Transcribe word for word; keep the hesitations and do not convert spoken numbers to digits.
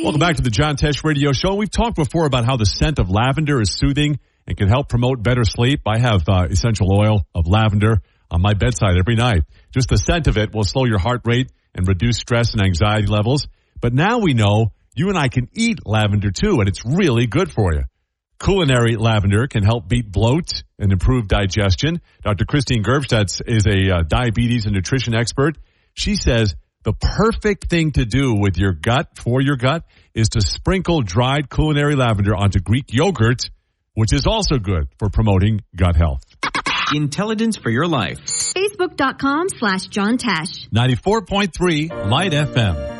Welcome back to the John Tesh Radio Show. We've talked before about how the scent of lavender is soothing and can help promote better sleep. I have uh, essential oil of lavender on my bedside every night. Just the scent of it will slow your heart rate and reduce stress and anxiety levels. But now we know you and I can eat lavender too, and it's really good for you. Culinary lavender can help beat bloat and improve digestion. Doctor Christine Gerbstad is a uh, diabetes and nutrition expert. She says the perfect thing to do with your gut, for your gut, is to sprinkle dried culinary lavender onto Greek yogurt, which is also good for promoting gut health. Intelligence for your life. Facebook.com slash John Tesh. ninety-four point three Light F M.